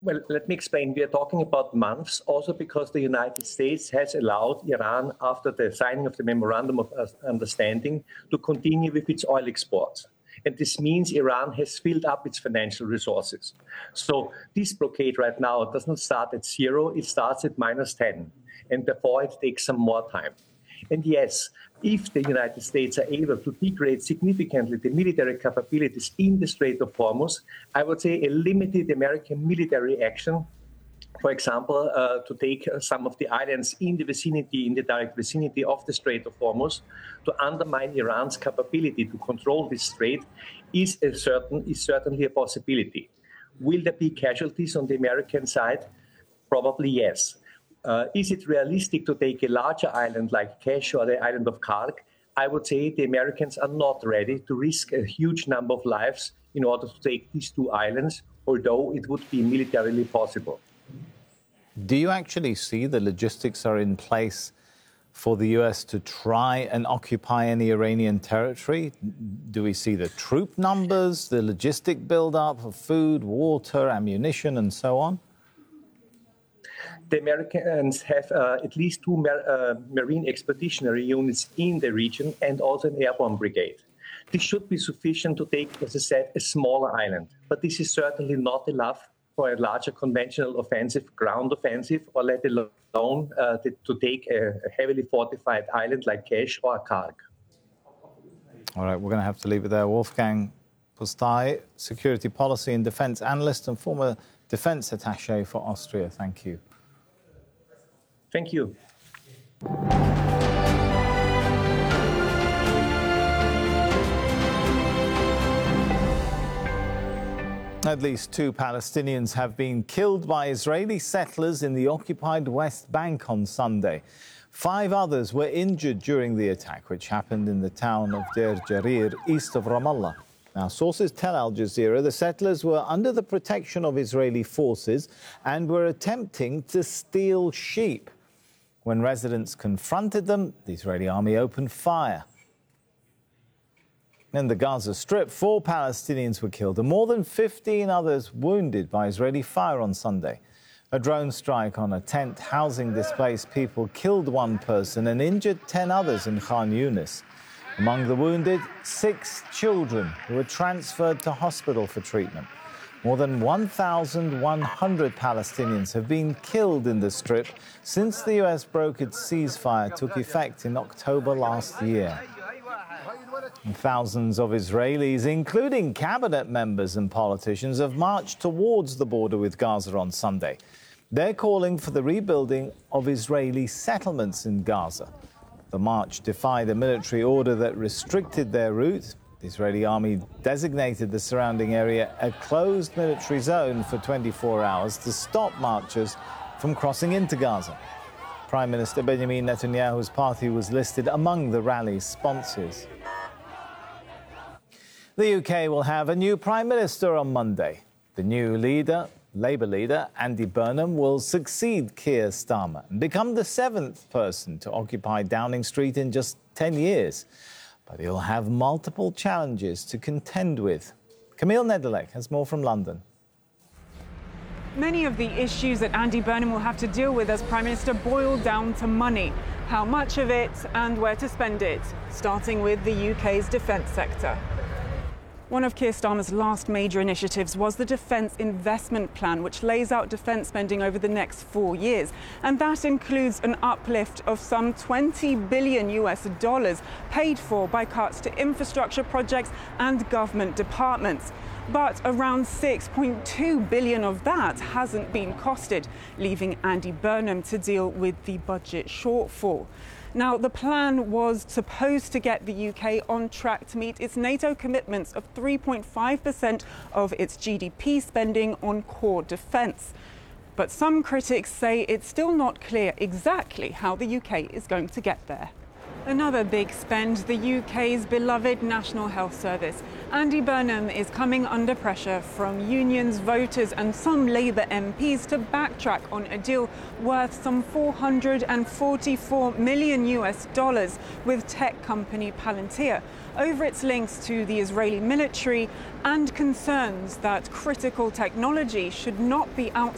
Well, let me explain. We are talking about months, also because the United States has allowed Iran, after the signing of the Memorandum of Understanding, to continue with its oil exports. And this means Iran has filled up its financial resources. So this blockade right now does not start at 0, it starts at -10. And therefore, it takes some more time. And yes, if the United States are able to degrade significantly the military capabilities in the Strait of Hormuz, I would say a limited American military action, for example, to take some of the islands in the vicinity, in the direct vicinity of the Strait of Hormuz, to undermine Iran's capability to control this strait, is certainly a possibility. Will there be casualties on the American side? Probably yes. Is it realistic to take a larger island like Kesh or the island of Karg? I would say the Americans are not ready to risk a huge number of lives in order to take these two islands, although it would be militarily possible. Do you actually see the logistics are in place for the US to try and occupy any Iranian territory? Do we see the troop numbers, the logistic build-up of food, water, ammunition, and so on? The Americans have at least two Marine Expeditionary Units in the region and also an airborne brigade. This should be sufficient to take, as I said, a smaller island. But this is certainly not enough for a larger conventional offensive, ground offensive, or let alone to take a heavily fortified island like Kesh or Karg. All right, we're going to have to leave it there. Wolfgang Pusztai, security policy and defense analyst and former defense attaché for Austria. Thank you. Thank you. At least 2 Palestinians have been killed by Israeli settlers in the occupied West Bank on Sunday. 5 others were injured during the attack, which happened in the town of Deir Jarir, east of Ramallah. Now, sources tell Al Jazeera the settlers were under the protection of Israeli forces and were attempting to steal sheep. When residents confronted them, the Israeli army opened fire. In the Gaza Strip, 4 Palestinians were killed and more than 15 others wounded by Israeli fire on Sunday. A drone strike on a tent housing displaced people killed 1 person and injured 10 others in Khan Yunis. Among the wounded, 6 children who were transferred to hospital for treatment. More than 1,100 Palestinians have been killed in the Strip since the US brokered ceasefire took effect in October last year. And thousands of Israelis, including cabinet members and politicians, have marched towards the border with Gaza on Sunday. They're calling for the rebuilding of Israeli settlements in Gaza. The march defied a military order that restricted their route. The Israeli army designated the surrounding area a closed military zone for 24 hours to stop marchers from crossing into Gaza. Prime Minister Benjamin Netanyahu's party was listed among the rally's sponsors. The UK will have a new Prime Minister on Monday. The new Labour leader, Andy Burnham, will succeed Keir Starmer and become the 7th person to occupy Downing Street in just 10 years. But he'll have multiple challenges to contend with. Camille Nedelec has more from London. Many of the issues that Andy Burnham will have to deal with as Prime Minister boil down to money, how much of it and where to spend it, starting with the UK's defence sector. One of Keir Starmer's last major initiatives was the Defence Investment Plan, which lays out defence spending over the next 4 years. And that includes an uplift of some $20 billion paid for by cuts to infrastructure projects and government departments. But around $6.2 billion of that hasn't been costed, leaving Andy Burnham to deal with the budget shortfall. Now, the plan was supposed to get the UK on track to meet its NATO commitments of 3.5% of its GDP spending on core defence. But some critics say it's still not clear exactly how the UK is going to get there. Another big spend, the UK's beloved National Health Service. Andy Burnham is coming under pressure from unions, voters and some Labour MPs to backtrack on a deal worth some $444 million with tech company Palantir over its links to the Israeli military and concerns that critical technology should not be outside